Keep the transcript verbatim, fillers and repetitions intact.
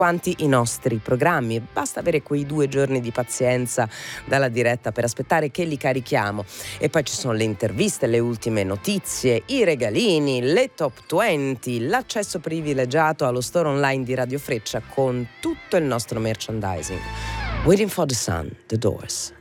quanti i nostri programmi. Basta avere quei due giorni di pazienza dalla diretta per aspettare che li carichiamo. E poi ci sono le interviste, le ultime notizie, i regalini, le top venti, l'accesso privilegiato allo store online di Radio Freccia con tutto il nostro merchandising. Waiting for the Sun, The Doors.